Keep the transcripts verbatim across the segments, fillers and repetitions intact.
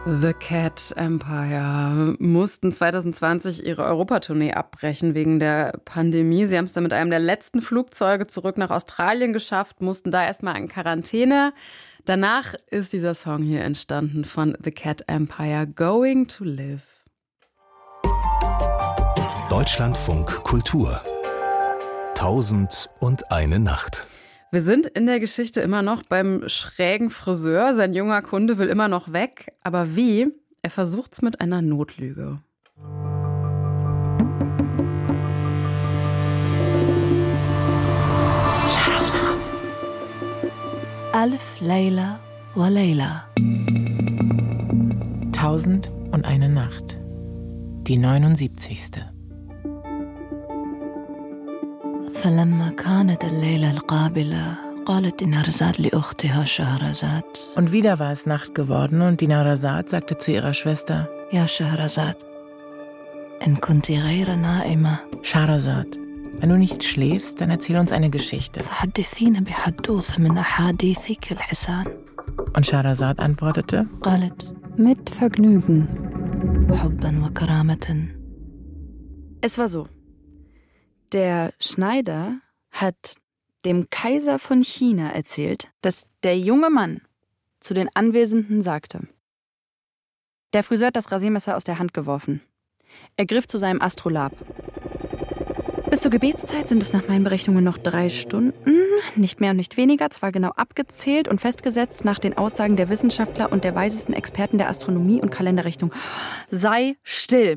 The Cat Empire mussten zwanzig zwanzig ihre Europatournee abbrechen wegen der Pandemie. Sie haben es dann mit einem der letzten Flugzeuge zurück nach Australien geschafft, mussten da erstmal in Quarantäne. Danach ist dieser Song hier entstanden von The Cat Empire, Going to Live. Deutschlandfunk Kultur. Tausend und eine Nacht. Wir sind in der Geschichte immer noch beim schrägen Friseur. Sein junger Kunde will immer noch weg. Aber wie? Er versucht's mit einer Notlüge. Alf Layla wa Layla. Tausend und eine Nacht. Die neunundsiebzigste. فلما كانت الليلة القابلة قالت دينارزاد لأختها شهرزاد. Und wieder war es Nacht geworden und Dinarzad sagte zu ihrer Schwester: يا شهرزاد إن كنت غير نائمة Schahrazad, wenn du nicht schläfst, dann erzähl uns eine Geschichte. فحدثينا بحدوثة من أحاديثك الحسان. Und Schahrazad antwortete: قالت mit Vergnügen حبا وكرامة. Es war so. Der Schneider hat dem Kaiser von China erzählt, dass der junge Mann zu den Anwesenden sagte: Der Friseur hat das Rasiermesser aus der Hand geworfen. Er griff zu seinem Astrolabe. Bis zur Gebetszeit sind es nach meinen Berechnungen noch drei Stunden, nicht mehr und nicht weniger, zwar genau abgezählt und festgesetzt nach den Aussagen der Wissenschaftler und der weisesten Experten der Astronomie und Kalenderrichtung. Sei still!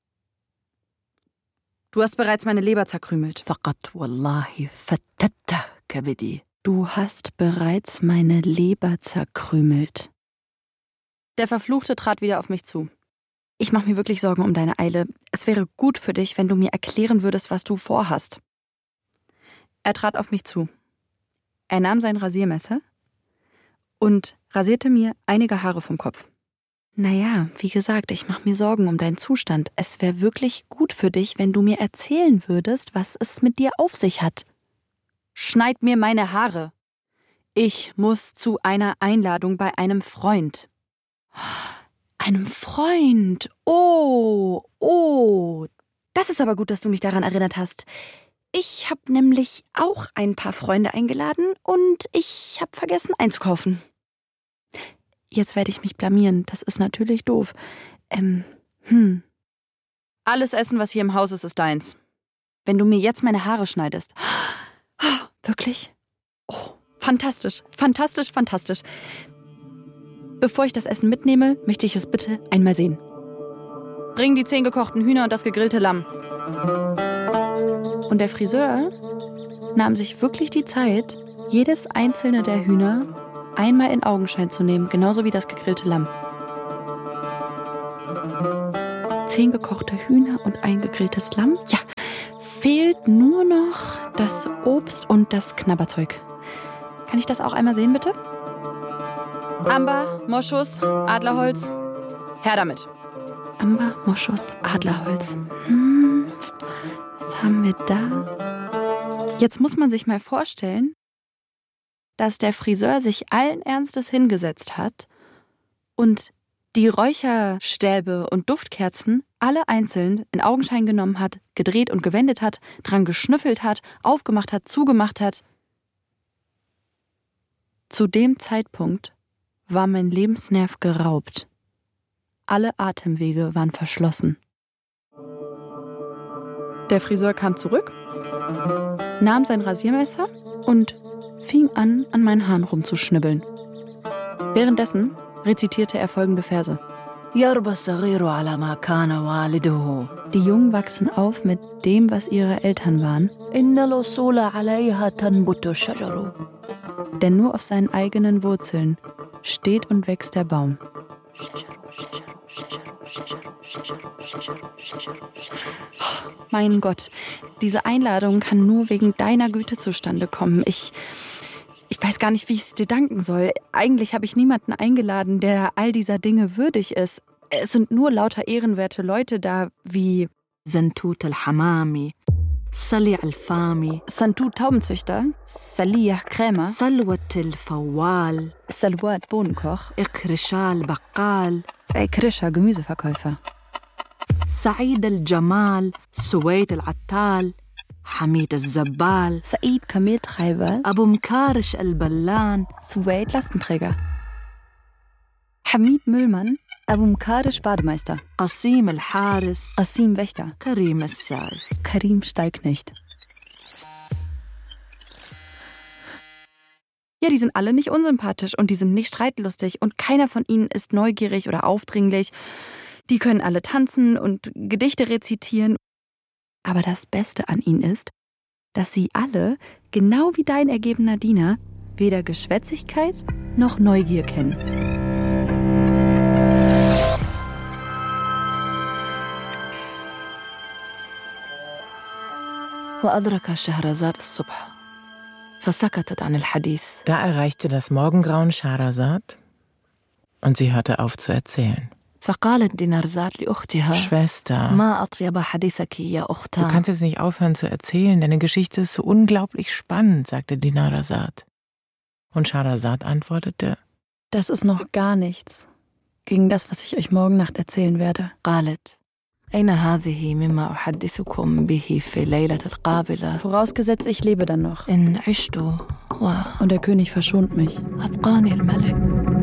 Du hast bereits meine Leber zerkrümelt. فقط والله فتت كبدي. Du hast bereits meine Leber zerkrümelt. Der Verfluchte trat wieder auf mich zu. Ich mache mir wirklich Sorgen um deine Eile. Es wäre gut für dich, wenn du mir erklären würdest, was du vorhast. Er trat auf mich zu. Er nahm sein Rasiermesser und rasierte mir einige Haare vom Kopf. Naja, wie gesagt, ich mache mir Sorgen um deinen Zustand. Es wäre wirklich gut für dich, wenn du mir erzählen würdest, was es mit dir auf sich hat. Schneid mir meine Haare. Ich muss zu einer Einladung bei einem Freund. Einem Freund? Oh, oh. Das ist aber gut, dass du mich daran erinnert hast. Ich habe nämlich auch ein paar Freunde eingeladen und ich habe vergessen einzukaufen. Jetzt werde ich mich blamieren. Das ist natürlich doof. Ähm, hm. Alles Essen, was hier im Haus ist, ist deins. Wenn du mir jetzt meine Haare schneidest. Wirklich? Oh, fantastisch, fantastisch, fantastisch. Bevor ich das Essen mitnehme, möchte ich es bitte einmal sehen. Bring die zehn gekochten Hühner und das gegrillte Lamm. Und der Friseur nahm sich wirklich die Zeit, jedes einzelne der Hühner einmal in Augenschein zu nehmen, genauso wie das gegrillte Lamm. Zehn gekochte Hühner und ein gegrilltes Lamm. Ja, fehlt nur noch das Obst und das Knabberzeug. Kann ich das auch einmal sehen, bitte? Amber, Moschus, Adlerholz. Her damit. Amber, Moschus, Adlerholz. Hm, was haben wir da? Jetzt muss man sich mal vorstellen, dass der Friseur sich allen Ernstes hingesetzt hat und die Räucherstäbe und Duftkerzen alle einzeln in Augenschein genommen hat, gedreht und gewendet hat, dran geschnüffelt hat, aufgemacht hat, zugemacht hat. Zu dem Zeitpunkt war mein Lebensnerv geraubt. Alle Atemwege waren verschlossen. Der Friseur kam zurück, nahm sein Rasiermesser und fing an, an meinen Haaren rumzuschnibbeln. Währenddessen rezitierte er folgende Verse. Die Jungen wachsen auf mit dem, was ihre Eltern waren. Denn nur auf seinen eigenen Wurzeln steht und wächst der Baum. Mein Gott, diese Einladung kann nur wegen deiner Güte zustande kommen. Ich, ich weiß gar nicht, wie ich es dir danken soll. Eigentlich habe ich niemanden eingeladen, der all dieser Dinge würdig ist. Es sind nur lauter ehrenwerte Leute da, wie Santut al-Hamami, Salih al-Fami, Santut Taubenzüchter, Salih Krämer, Salwat al-Fawwal, Salwat Bohnenkoch, Ikrishal Baqal, Krischer, Gemüseverkäufer. سعيد الجمال سويد العطال حميد الزبال Said, Kameltreiber. أبو مكارش البلان Suwaid, Lastenträger. Hamid Müllmann, Abu Mkadisch, Bademeister. قسيم الحارس Asim, Wächter. كريم السال. Karim Steigknecht. Ja, die sind alle nicht unsympathisch und die sind nicht streitlustig und keiner von ihnen ist neugierig oder aufdringlich. Die können alle tanzen und Gedichte rezitieren. Aber das Beste an ihnen ist, dass sie alle, genau wie dein ergebener Diener, weder Geschwätzigkeit noch Neugier kennen. وأدرك شهرزاد الصبح فسكتت عن الحديث. Da erreichte das Morgengrauen Schahrazad und sie hörte auf zu erzählen. فقالت دينارزاد لأختها Schwester, ما أطيب حديثك يا du أختان. kannst jetzt nicht aufhören zu erzählen, deine Geschichte ist so unglaublich spannend, sagte Dinarzad. Und Schahrazad antwortete, Das ist noch gar nichts gegen das, was ich euch morgen Nacht erzählen werde. قالت أين هذه مما أحدثكم به في ليلة القابلة Vorausgesetzt, ich lebe dann noch. إن عشت Und der König verschont mich. وأبقاني الملك.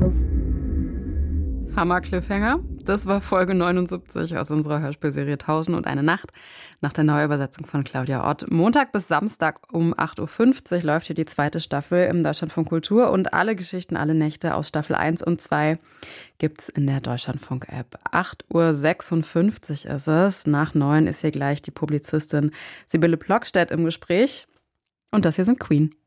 Hammer-Cliffhanger. Das war Folge neunundsiebzig aus unserer Hörspielserie Tausend und eine Nacht nach der Neuübersetzung von Claudia Ott. Montag bis Samstag um acht Uhr fünfzig läuft hier die zweite Staffel im Deutschlandfunk Kultur und alle Geschichten, alle Nächte aus Staffel eins und zwei gibt's in der Deutschlandfunk-App. acht Uhr sechsundfünfzig ist es. Nach neun ist hier gleich die Publizistin Sibylle Plockstedt im Gespräch. Und das hier sind Queen.